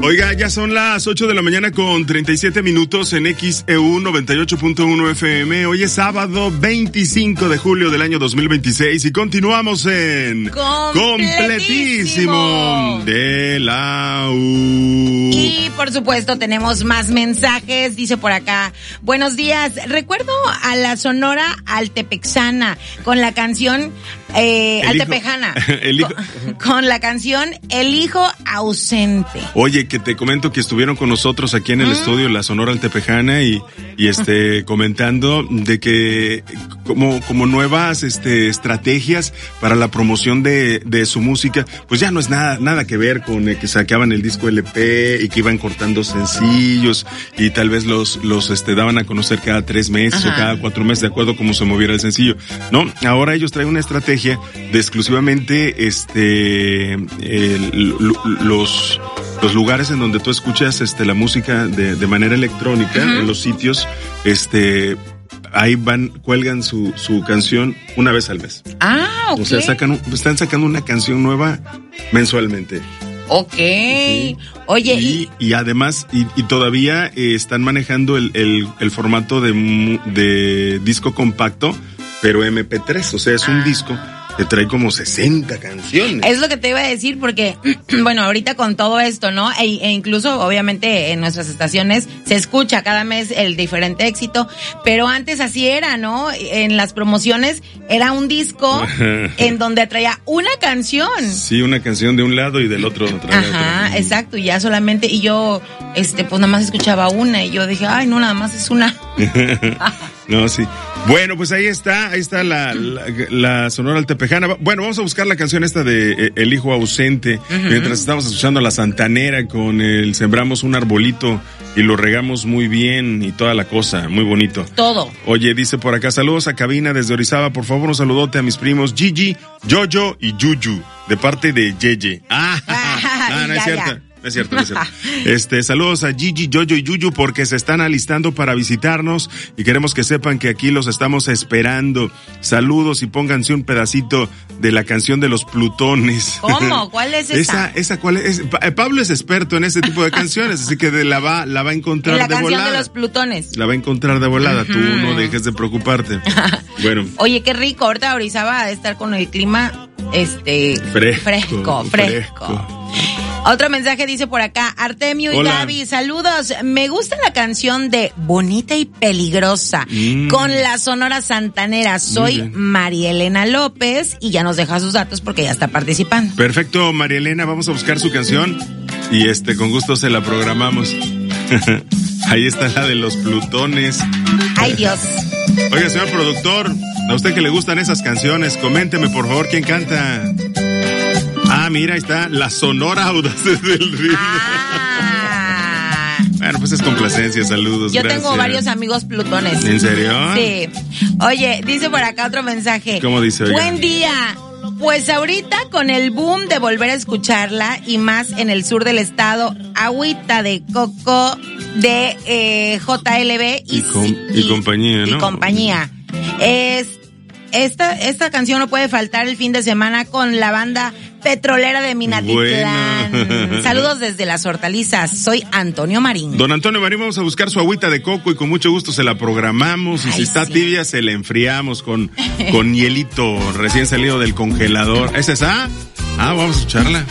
Oiga, ya son las 8 de la mañana con 37 minutos en XEU 98.1 FM. Hoy es sábado 25 de julio del año 2026 y continuamos en Completísimo de la U. Y por supuesto tenemos más mensajes, dice por acá. Buenos días, recuerdo a la Sonora Altepexana con la canción Altepejana, con la canción El Hijo Ausente. Oye, que te comento que estuvieron con nosotros aquí en el estudio la Sonora Altepejana y comentando de que como nuevas estrategias para la promoción de su música, pues ya no es nada que ver con que sacaban el disco LP y que iban cortando sencillos y tal vez los daban a conocer cada 3 meses. Ajá. O cada 4 meses, de acuerdo a cómo se moviera el sencillo. No, ahora ellos traen una estrategia de exclusivamente los lugares en donde tú escuchas la música de manera electrónica. Uh-huh. En los sitios ahí cuelgan su canción una vez al mes. Ah, okay. O sea, están sacando una canción nueva mensualmente. Okay. Sí. Oye, y además y todavía están manejando el formato de disco compacto, pero MP3, o sea, es un disco que trae como 60 canciones. Es lo que te iba a decir porque, bueno, ahorita con todo esto, ¿no? E incluso, obviamente, en nuestras estaciones se escucha cada mes el diferente éxito, pero antes así era, ¿no? En las promociones era un disco en donde traía una canción. Sí, una canción de un lado y del otro traía otra. Exacto, y ya solamente, y yo, pues nada más escuchaba una, y yo dije, ay, no, nada más es una. No, sí. Bueno, pues ahí está la Sonora Altepejana. Bueno, vamos a buscar la canción esta de El Hijo Ausente, mientras estamos escuchando a la Santanera con el Sembramos un arbolito y lo regamos muy bien y toda la cosa, muy bonito. Todo. Oye, dice por acá, saludos a cabina desde Orizaba, por favor un saludote a mis primos Gigi, Jojo y Yuyu, de parte de Yeye. No es cierto. No es cierto. Saludos a Gigi, Jojo y Yuyu porque se están alistando para visitarnos y queremos que sepan que aquí los estamos esperando. Saludos y pónganse un pedacito de la canción de los Plutones. ¿Cómo? ¿Cuál es esa? Esa ¿cuál es? Pablo es experto en este tipo de canciones, así que la va a encontrar de volada. La canción de los Plutones. La va a encontrar de volada, tú no dejes de preocuparte. Bueno. Oye, qué rico, ahorita Orizaba va a estar con el clima fresco. Otro mensaje dice por acá, Artemio y Gaby, saludos, me gusta la canción de Bonita y Peligrosa con la Sonora Santanera, soy María Elena López y ya nos deja sus datos porque ya está participando. Perfecto, María Elena, vamos a buscar su canción y con gusto se la programamos. Ahí está la de los Plutones. Ay, Dios. Oiga, señor productor, a usted que le gustan esas canciones, coménteme por favor quién canta. Mira, ahí está la Sonora Audaces del Ritmo. Bueno, pues es complacencia, saludos. Yo tengo varios amigos Plutones. ¿En serio? Sí. Oye, dice por acá otro mensaje. ¿Cómo dice? Oiga. Buen día. Pues ahorita con el boom de volver a escucharla y más en el sur del estado, Agüita de Coco de JLB y compañía, ¿no? Y compañía. Esta canción no puede faltar el fin de semana con la banda petrolera de Minatitlán. Bueno. Saludos desde Las Hortalizas. Soy Antonio Marín. Don Antonio Marín, vamos a buscar su agüita de coco y con mucho gusto se la programamos. Y si está tibia, se la enfriamos con hielito recién salido del congelador. ¿Es esa? Vamos a escucharla.